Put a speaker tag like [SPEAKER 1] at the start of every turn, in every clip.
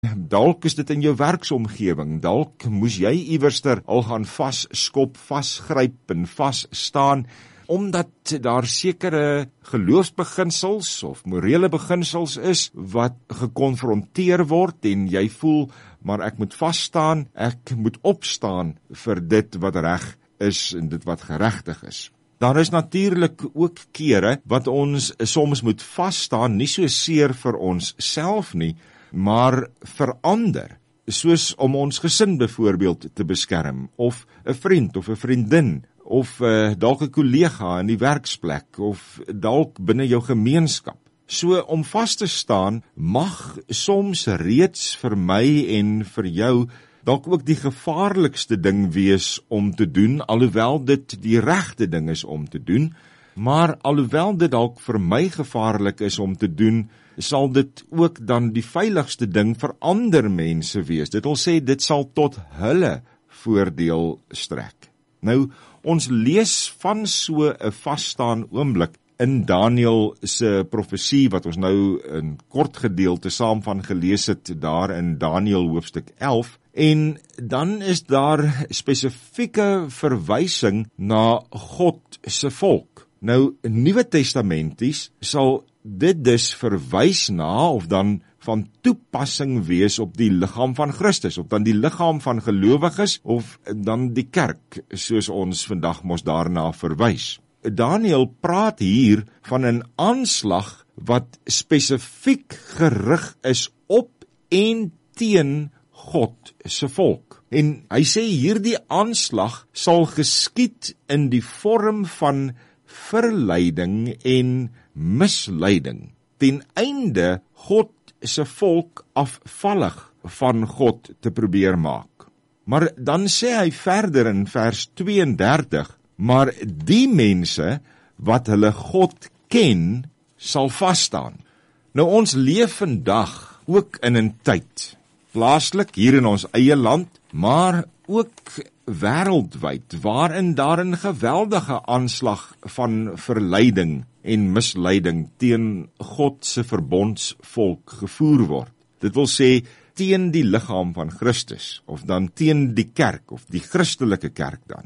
[SPEAKER 1] Dalk is dit in jou werksomgewing, dalk moes jy iewerster al gaan vasskop, vasgryp en vasstaan, omdat daar sekere geloofsbeginsels of morele beginsels is wat gekonfronteer word en jy voel, maar ek moet vasstaan, ek moet opstaan vir dit wat reg is en dit wat geregtig is. Daar is natuurlik ook kere wat ons soms moet vasstaan, nie so seer vir ons self nie, maar vir ander, soos om ons gesin byvoorbeeld te beskerm, of 'n vriend of 'n vriendin, of dalk 'n kollega in die werksplek, of dalk binne jou gemeenskap. So om vas te staan mag soms reeds vir my en vir jou dalk ook die gevaarlikste ding wees om te doen, alhoewel dit die regte ding is om te doen, maar alhoewel dit dalk vir my gevaarlik is om te doen, sal dit ook dan die veiligste ding vir ander mense wees. Dit wil sê, dit sal tot hulle voordeel strek. Nou, ons lees van so 'n vasstaan oomblik in Daniël se profesie, wat ons nou in kort gedeelte saam van gelees het, daar in Daniël hoofstuk 11, en dan is daar spesifieke verwysing na God se volk. Nou, Nuwe Testamenties sal dit dus verwys na, of dan van toepassing wees op die liggaam van Christus, of dan die liggaam van gelowiges, of dan die kerk, soos ons vandag mos daarna verwys. Daniël praat hier van 'n aanslag wat spesifiek gerig is op en teen God se volk. En hy sê hierdie aanslag sal geskied in die vorm van verleiding en misleiding, ten einde God se volk afvallig van God te probeer maak. Maar dan sê hy verder in vers 32, maar die mense wat hulle God ken, sal vasstaan. Nou ons leef vandag ook in 'n tyd, plaaslik hier in ons eie land, maar ook wêreldwyd, waarin daar 'n geweldige aanslag van verleiding en misleiding teen God se verbondsvolk gevoer word. Dit wil sê teen die liggaam van Christus, of dan teen die kerk, of die Christelike kerk dan.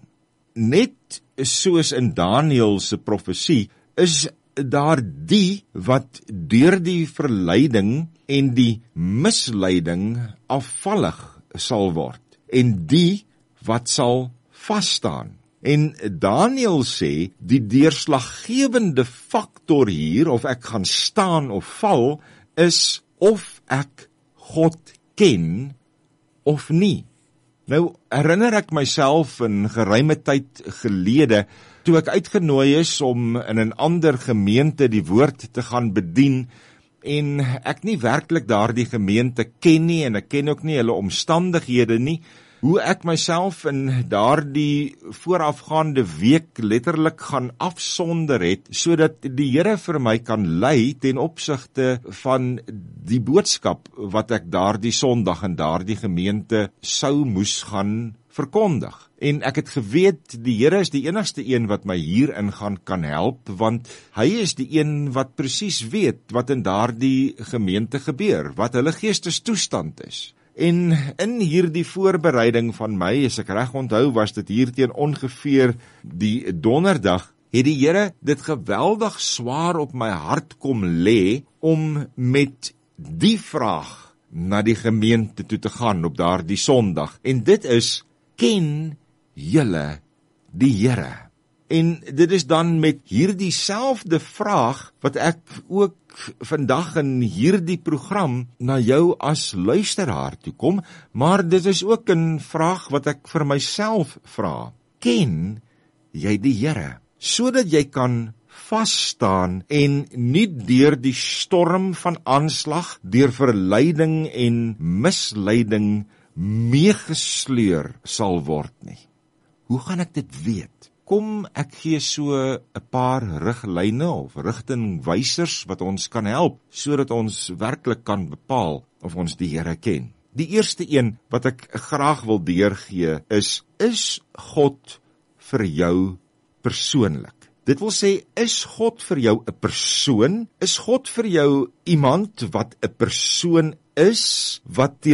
[SPEAKER 1] Net soos in Daniël se profesie, is daar die wat deur die verleiding en die misleiding afvallig sal word, en die wat sal vasstaan. En Daniël sê, die deurslaggewende faktor hier, of ek gaan staan of val, is of ek God ken of nie. Nou herinner ek myself in geruime tyd gelede, toe ek uitgenooi is om in 'n ander gemeente die woord te gaan bedien, en ek nie werklik daardie gemeente ken nie, en ek ken ook nie hulle omstandighede nie, hoe ek myself in daardie voorafgaande week letterlik gaan afsonder het, sodat die Here vir my kan lei ten opsigte van die boodskap wat ek daardie Sondag in daardie gemeente sou moes gaan verkondig. En ek het geweet, die Here is die enigste een wat my hierin kan help, want hy is die een wat presies weet wat in daardie gemeente gebeur, wat hulle geestestoestand is. En in hierdie voorbereiding van my, as ek reg onthou, was dit hier teen ongeveer die donderdag, het die Here dit geweldig swaar op my hart kom lê, om met die vraag na die gemeente toe te gaan op daardie Sondag. En dit is, ken julle die Here? En dit is dan met hierdie selfde vraag, wat ek ook vandag in hierdie program na jou as luisteraar toe kom, maar dit is ook 'n vraag wat ek vir myself vra. Ken jy die Here? Sodat jy kan vasstaan en nie deur die storm van aanslag, deur verleiding en misleiding meegesleur sal word nie. Hoe gaan ek dit weet? Kom, ek gee so 'n paar riglyne of rigtingwysers wat ons kan help, sodat ons werklik kan bepaal of ons die Here ken. Die eerste een wat ek graag wil deurgee is God vir jou persoonlik? Dit wil sê, is God vir jou 'n persoon? Is God vir jou iemand wat 'n persoon is, wat